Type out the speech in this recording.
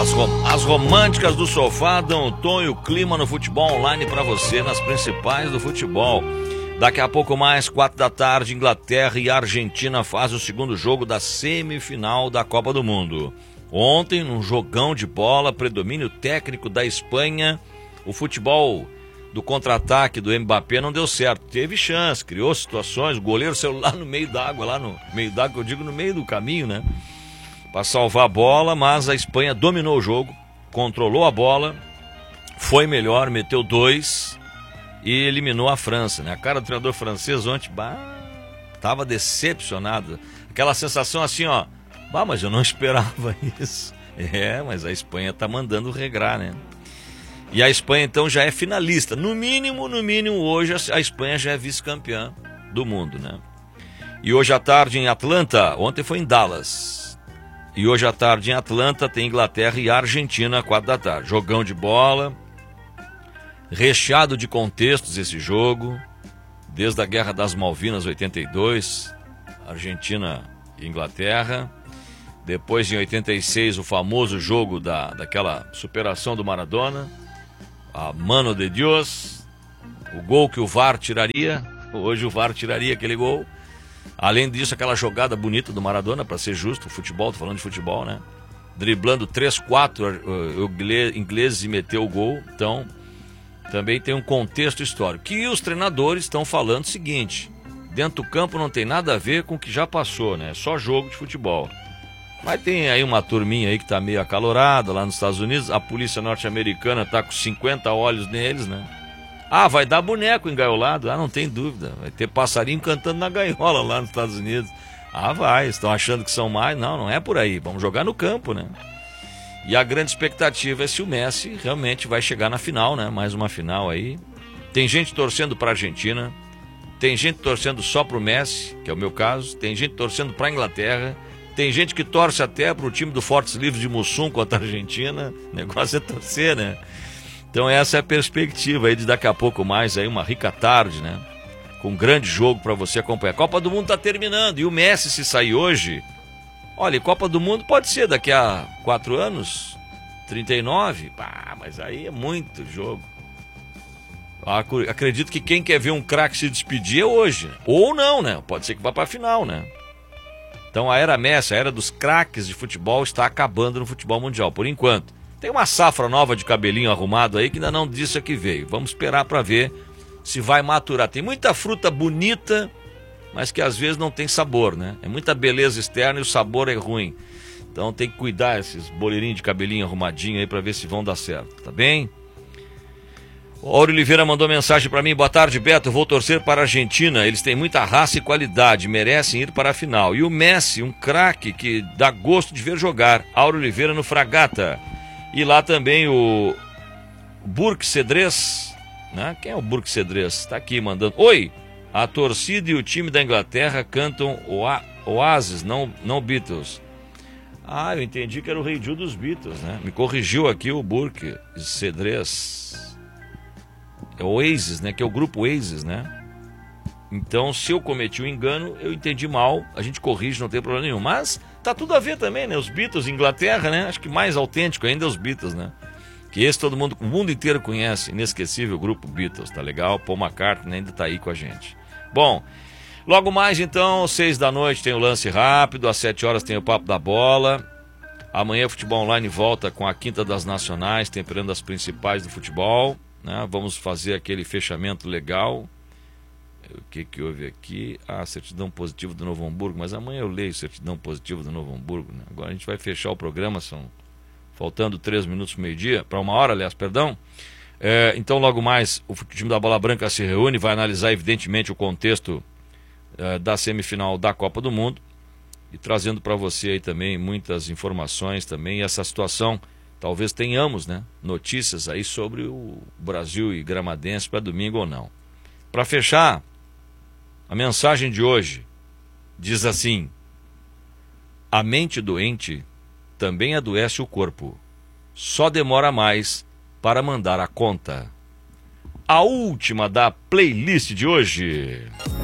As românticas do sofá dão o tom e o clima no futebol online para você, nas principais do futebol. Daqui a pouco mais, 4 da tarde, Inglaterra e Argentina fazem o segundo jogo da semifinal da Copa do Mundo. Ontem, num jogão de bola, predomínio técnico da Espanha, o futebol do contra-ataque do Mbappé não deu certo. Teve chance, criou situações, o goleiro saiu lá no meio d'água, eu digo no meio do caminho, né? Para salvar a bola, mas a Espanha dominou o jogo, controlou a bola, foi melhor, meteu 2 e eliminou a França, né? A cara do treinador francês ontem, tava decepcionado. Aquela sensação assim, ó, mas eu não esperava isso. Mas a Espanha tá mandando regrar, né? E a Espanha então já é finalista. No mínimo, hoje a Espanha já é vice-campeã do mundo, né? E hoje à tarde em Atlanta, ontem foi em Dallas. E hoje à tarde em Atlanta tem Inglaterra e Argentina, 4 da tarde. Jogão de bola, recheado de contextos esse jogo, desde a Guerra das Malvinas, 82, Argentina e Inglaterra. Depois, em 86, o famoso jogo daquela superação do Maradona, a Mano de Dios, o gol que o VAR tiraria, hoje o VAR tiraria aquele gol. Além disso, aquela jogada bonita do Maradona, para ser justo, futebol, tô falando de futebol, né? Driblando 3, 4 ingleses e meteu o gol. Então, também tem um contexto histórico. Que os treinadores estão falando o seguinte: dentro do campo não tem nada a ver com o que já passou, né? É só jogo de futebol. Mas tem aí uma turminha aí que tá meio acalorada lá nos Estados Unidos. A polícia norte-americana tá com 50 olhos neles, né? Vai dar boneco engaiolado? Não tem dúvida. Vai ter passarinho cantando na gaiola lá nos Estados Unidos. Vai, estão achando que são mais. Não é por aí. Vamos jogar no campo, né? E a grande expectativa é se o Messi realmente vai chegar na final, né? Mais uma final aí. Tem gente torcendo para a Argentina. Tem gente torcendo só para o Messi, que é o meu caso. Tem gente torcendo para a Inglaterra. Tem gente que torce até para o time do Fortes Livres de Mussum contra a Argentina. O negócio é torcer, né? Então essa é a perspectiva aí de daqui a pouco mais aí, uma rica tarde, né? Com um grande jogo para você acompanhar. A Copa do Mundo tá terminando e o Messi, se sair hoje, olha, Copa do Mundo pode ser daqui a 4 anos, 39, mas aí é muito jogo. Acredito que quem quer ver um craque se despedir é hoje, ou não, né? Pode ser que vá para a final, né? Então a era Messi, a era dos craques de futebol está acabando no futebol mundial, por enquanto. Tem uma safra nova de cabelinho arrumado aí que ainda não disse a que veio. Vamos esperar para ver se vai maturar. Tem muita fruta bonita, mas que às vezes não tem sabor, né? É muita beleza externa e o sabor é ruim. Então tem que cuidar esses boleirinhos de cabelinho arrumadinho aí para ver se vão dar certo, tá bem? O Auro Oliveira mandou mensagem para mim: boa tarde, Beto, eu vou torcer para a Argentina, eles têm muita raça e qualidade, merecem ir para a final. E o Messi, um craque que dá gosto de ver jogar. Auro Oliveira no Fragata. E lá também o Burke Cedrez, né? Quem é o Burke Cedrez? Está aqui mandando: oi, a torcida e o time da Inglaterra cantam Oasis, não Beatles. Eu entendi que era o Rei Jude dos Beatles, né? Me corrigiu aqui o Burke Cedrez. É o Oasis, né? Que é o grupo Oasis, né? Então, se eu cometi um engano, eu entendi mal, a gente corrige, não tem problema nenhum. Mas tá tudo a ver também, né? Os Beatles, Inglaterra, né? Acho que mais autêntico ainda é os Beatles, né? Que esse todo mundo, o mundo inteiro conhece, inesquecível grupo Beatles, tá legal? Paul McCartney ainda tá aí com a gente. Bom, logo mais então, 6 da noite tem o lance rápido, às 7 horas tem o Papo da Bola. Amanhã o Futebol Online volta com a Quinta das Nacionais, temperando as principais do futebol, né? Vamos fazer aquele fechamento legal. O que houve aqui? Certidão positiva do Novo Hamburgo, mas amanhã eu leio certidão positiva do Novo Hamburgo, né? Agora a gente vai fechar o programa, faltando 3 minutos para meio-dia, para 1 hora, aliás, perdão. Então logo mais o time da Bola Branca se reúne, vai analisar evidentemente o contexto da semifinal da Copa do Mundo e trazendo para você aí também muitas informações também, e essa situação, talvez tenhamos, né, notícias aí sobre o Brasil e Gramadense para domingo ou não. Para fechar, a mensagem de hoje diz assim: a mente doente também adoece o corpo, só demora mais para mandar a conta. A última da playlist de hoje.